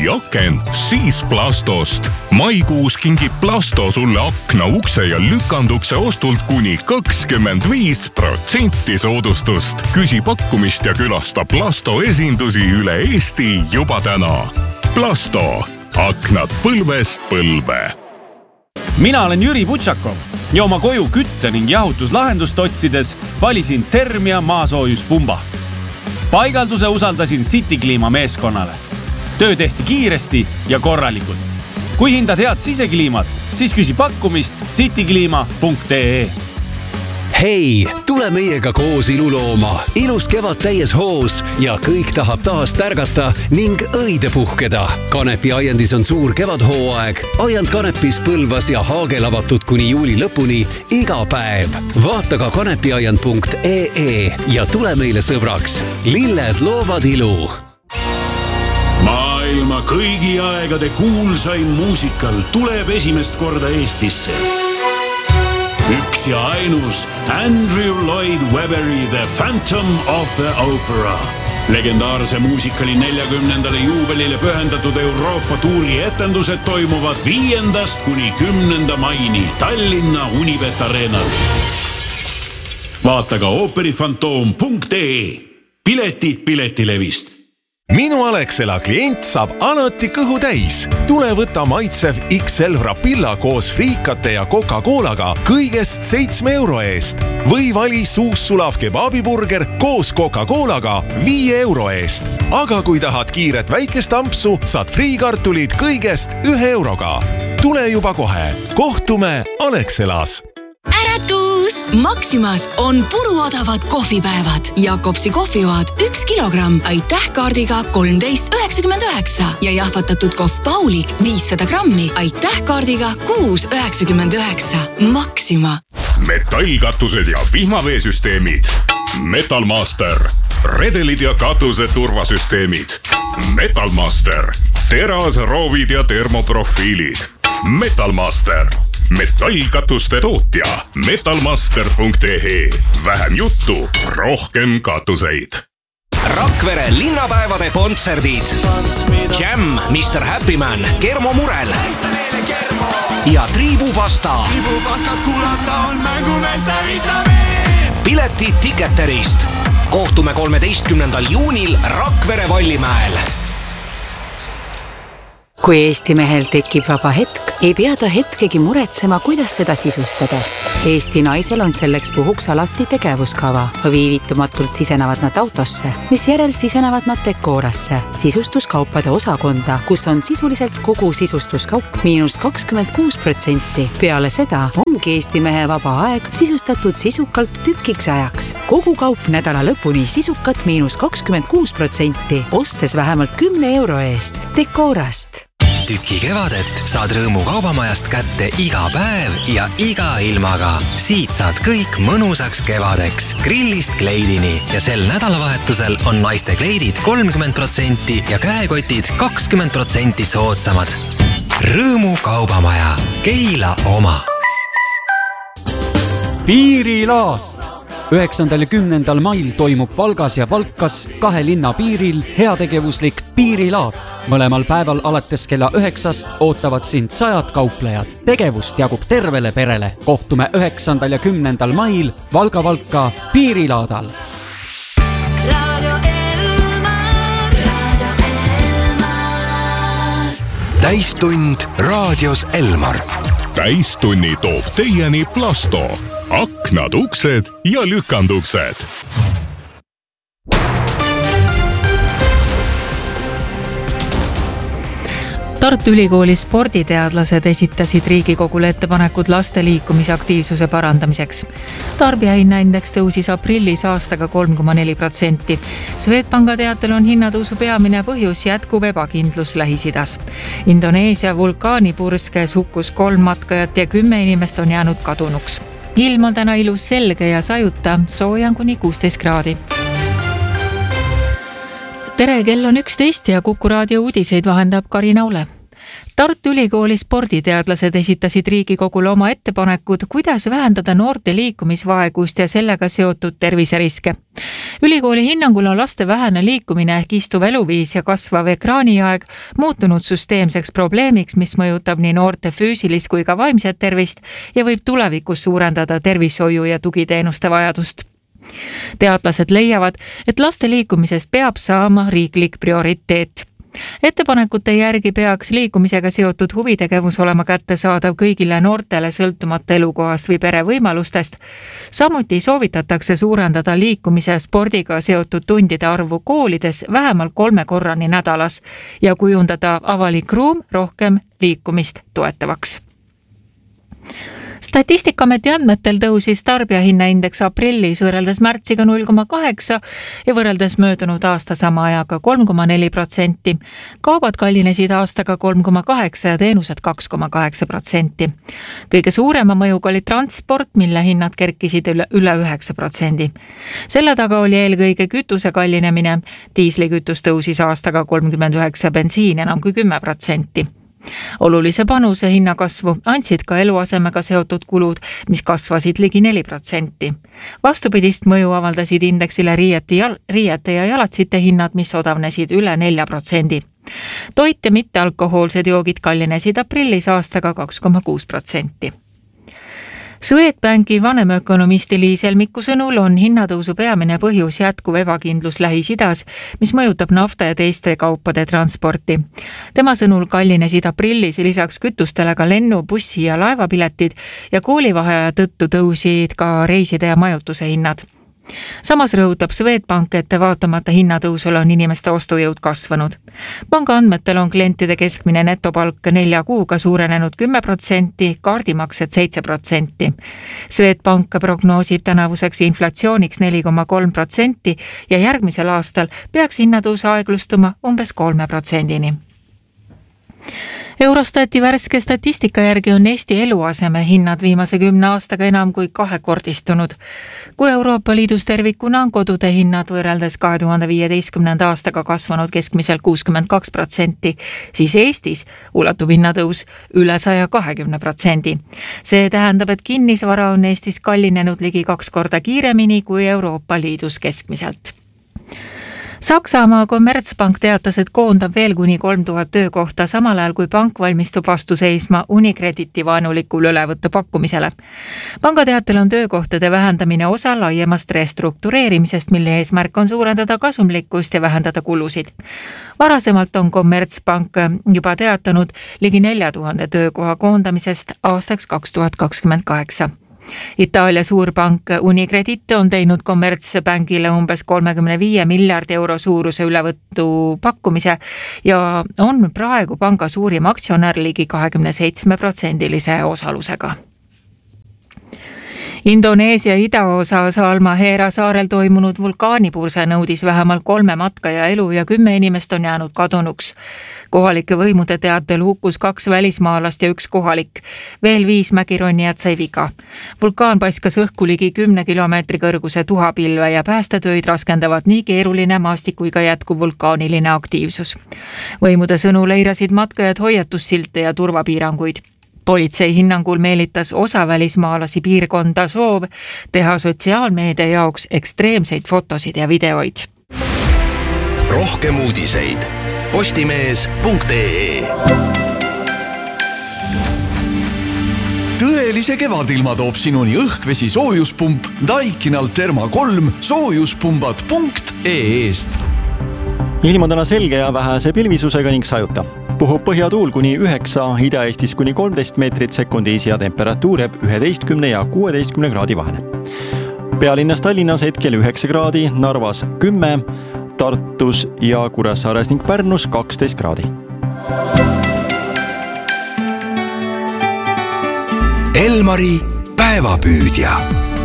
või akent, siis Plastost. Maikuus kingib Plasto sulle akna, ukse ja lükandukse ostult kuni 25% soodustust. Küsi pakkumist ja külasta Plasto esindusi üle Eesti juba täna. Plasto. Aknad põlvest põlve. Mina olen Jüri Butšakov ja oma koju kütte ning jahutuslahendust otsides valisin Termia maasoojuspumba. Paigalduse usaldasin City Clima meeskonnale. Töö tehti kiiresti ja korralikult. Kui hindad head sisekliimat, siis küsi pakkumist cityclima.ee. Hei, tule meiega koos ilu looma. Ilus kevad täies hoos ja kõik tahab taas tärgata ning õide puhkeda. Kanepi aiandis on suur kevadhooaeg. Aiand Kanepis, Põlvas ja Haagel avatud kuni juuli lõpuni iga päev. Vaata ka kanepiaiand.ee ja tule meile sõbraks. Lilled loovad ilu. Maailma kõigi aegade kuulsaim muusikal tuleb esimest korda Eestisse. Üks ja ainus Andrew Lloyd Webberi The Phantom of the Opera. Legendaarse muusikali 40. juubelile pühendatud Euroopa tuuri etendused toimuvad 5. kuni 10. maini Tallinna Unibet Arenal. Vaata ka ooperifantoom.ee. Piletid Piletilevist. Minu Alexela klient saab alati kõhu täis. Tule võta maitsev XL Rapilla koos friikate ja Coca-Colaga kõigest 7 euro eest. Või vali suussulav kebabiburger koos Coca-Colaga 5 euro eest. Aga kui tahad kiiret väikest ampsu, saad friikartulid kõigest 1 euroga. Tule juba kohe. Kohtume Alexelas. Äratus! Maximas on puruodavad kohvipäevad. Jakobsi kohvijoad 1 kilogramm aitähkaardiga 13,99 ja jahvatatud kohv Paulik 500 grammi aitähkaardiga 6,99. Maxima. Metallkatused ja vihmaveesüsteemid. Metalmaster. Redelid ja katuse turvasüsteemid. Metalmaster. Terasroovid ja termoprofiilid. Metalmaster. Metallkatuste tootja metalmaster.ee. Vähem juttu, rohkem katuseid. Rakvere linnapäevade kontserdid. Jam, Mr. Happyman, Kermo Murel ja Triibupasta. Triibupastat kuulata on mängumeeste vitamiin. Piletid Ticketerist. Kohtume 13. juunil Rakvere Vallimäel. Kui Eesti mehel tekib vaba hetk, ei pea ta hetkegi muretsema, kuidas seda sisustada. Eesti naisel on selleks puhuks alati tegevuskava. Viivitumatult sisenevad nad autosse, mis järel sisenevad nad dekoorasse, sisustuskaupade osakonda, kus on sisuliselt kogu sisustuskaup -26%. Peale seda ongi Eesti mehe vaba aeg sisustatud sisukalt tükiks ajaks. Kogu kaup nädala lõpuni sisukat -26%, ostes vähemalt 10 euro eest. Dekoorast. Tüki kevadet saad Rõõmu kaubamajast kätte iga päev ja iga ilmaga. Siit saad kõik mõnusaks kevadeks, grillist kleidini ja sel nädalavahetusel on naiste kleidid 30% ja käekotid 20% soodsamad. Rõõmu kaubamaja, Keila oma. Piirilaast. 9. ja 10. mail toimub Valgas ja Valkas 2 linna piiril heategevuslik piirilaat. Mõlemal päeval alates kella 9 ootavad sind 100 kauplejad. Tegevust jagub tervele perele. Kohtume 9. ja 10. mail Valga-Valka piirilaadal. Täistund raadios Elmar. Täistunni toob teieni Plasto. Aknad, uksed ja lükanduksed. Tartu Ülikooli sporditeadlased esitasid Riigikogule ettepanekud laste liikumisaktiivsuse parandamiseks. Tarbijahinnaindeks tõusis aprillis aastaga 3,4%. Swedbanka teatel on hinnatõusu peamine põhjus jätkuv ebakindlus Lähis-Idas. Indoneesia vulkaanipurskes hukkus 3 matkajat ja 10 inimest on jäänud kadunuks. Ilm on täna ilus selge ja sajuta, sooja on kuni 16 kraadi. Tere, kell on 11 ja Kuku raadio uudiseid vahendab Karin Aule. Tartu Ülikooli sporditeadlased esitasid Riigikogule oma ettepanekud, kuidas vähendada noorte liikumisvaegust ja sellega seotud terviseriske. Ülikooli hinnangul on laste vähene liikumine ehk istuv eluviis ja kasvav ekraaniaeg muutunud süsteemseks probleemiks, mis mõjutab nii noorte füüsilist kui ka vaimset tervist ja võib tulevikus suurendada tervishoiu ja tugiteenuste vajadust. Teadlased leiavad, et laste liikumisest peab saama riiklik prioriteet. Ettepanekute järgi peaks liikumisega seotud huvitegevus olema kättesaadav kõigile noortele sõltumata elukohast või perevõimalustest. Samuti soovitatakse suurendada liikumise spordiga seotud tundide arvu koolides vähemalt 3 korrani nädalas ja kujundada avalik ruum rohkem liikumist toetavaks. Statistikaameti andmetel tõusis tarbijahinnaindeks aprillis võrreldes märtsiga 0,8 ja võrreldes möödunud aasta sama ajaga 3,4%. Kaubad kallinesid aastaga 3,8 ja teenused 2,8%. Kõige suurema mõjuga oli transport, mille hinnad kerkisid üle 9%. Selle taga oli eelkõige kütuse kallinemine. Diislikütus tõusis aastaga 39, bensiin enam kui 10%. Olulise panuse hinnakasvu andsid ka eluasemega seotud kulud, mis kasvasid ligi 4%. Vastupidist mõju avaldasid indeksile riiete ja jalatsite hinnad, mis odavnesid üle 4%. Toit ja mittealkohoolsed joogid kallinesid aprillis aastaga 2,6%. Swedbanki vanemökonomisti Liis Elmiku sõnul on hinnatõusu peamine põhjus jätkuv ebakindlus Lähis-Idas, mis mõjutab nafta ja teiste kaupade transporti. Tema sõnul kallinesid aprillis lisaks kütustele ka lennu, bussi ja laevapiletid ja koolivaheaja tõttu tõusid ka reiside ja majutuse hinnad. Samas rõhutab Swedbank, et vaatamata hinnatõusule on inimeste ostujõud kasvanud. Panga andmetel on klientide keskmine netopalk 4 kuuga suurenenud 10%, kaardimaksed 7%. Swedbank prognoosib tänavuseks inflatsiooniks 4,3% ja järgmisel aastal peaks hinnatõus aeglustuma umbes 3%-ni. Eurostati värske statistika järgi on Eesti eluaseme hinnad viimase 10 aastaga enam kui 2-kordistunud. Kui Euroopa Liidus tervikuna on kodude hinnad võrreldes 2015. aastaga kasvanud keskmiselt 62%, siis Eestis ulatub hinnatõus üle 120%. See tähendab, et kinnisvara on Eestis kallinenud ligi 2 korda kiiremini kui Euroopa Liidus keskmiselt. Saksamaa Kommertspank teatas, et koondab veel kuni 3000 töökohta, samal ajal kui pank valmistub vastu seisma Unicrediti vaenulikul ülevõttu pakkumisele. Panga teatel on töökohtade vähendamine osa laiemast restruktureerimisest, mille eesmärk on suurendada kasumlikkust ja vähendada kulusid. Varasemalt on Kommertspank juba teatanud ligi 4000 töökoha koondamisest aastaks 2028. Itaalia suurpank Unicredit on teinud Kommertsbankile umbes 35 miljardi euro suuruse ülevõttu pakkumise ja on praegu panga suurim aktsionär ligi 27% osalusega. Indoneesia idaosa Halmahera saarel toimunud vulkaanipurse nõudis vähemalt 3 matkaja elu ja 10 inimest on jäänud kadunuks. Kohalike võimude teatel hukkus 2 välismaalast ja 1 kohalik. Veel 5 mägironijat sai viga. Vulkaan paiskas õhku ligi 10 kilomeetri kõrguse tuhapilve ja päästetöid raskendavad nii keeruline maastik kui ka jätkuv vulkaaniline aktiivsus. Võimude sõnul eirasid matkajad hoiatussilte ja turvapiiranguid. Politsei hinnangul meelitas osa välismaalasi piirkonda soov teha sotsiaalmeedia jaoks ekstreemseid fotosid ja videoid. Rohkem uudiseid postimees.ee. Tõelise kevadilma toob sinuni õhkvesi soojuspump Daikinal Therma 3 soojuspumbad.ee-st. Ilm on täna selge ja vähese pilvisusega ning sajuta. Puhub põhjatuul kuni 9, Ida-Eestis kuni 13 meetrit sekundis ja temperatuur jääb 11 ja 16 kraadi vahele. Pealinnas Tallinnas hetkel 9 kraadi, Narvas 10, Tartus ja Kuressaares ning Pärnus 12 kraadi. Elmari päevapüüdja.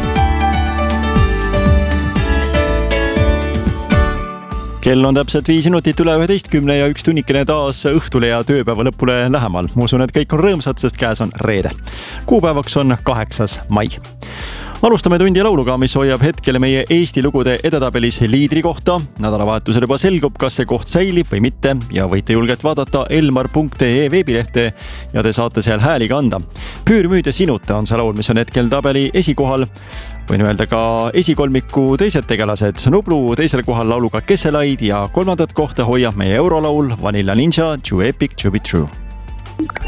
Kell on täpselt 5 minutit üle 11 ja 1 tunnikene taas õhtule ja tööpäeva lõpule lähemal. Ma usun, et kõik on rõõmsad, sest käes on reede. Kuupäevaks on 8. mai. Alustame tundi lauluga, mis hoiab hetkel meie Eesti lugude edetabelis liidri kohta. Nädalavahetusel juba selgub, kas see koht säilib või mitte ja võite julgelt vaadata elmar.ee veebilehte ja te saate seal hääli kanda. Püürmüüd ja sinuta on see laul, mis on hetkel tabeli esikohal. Võin öelda ka esikolmiku teised tegelased. Nublu teisel kohal lauluga Kesselaid ja kolmandat kohta hoiab meie eurolaul Vanilla Ninja Too Epic to be True.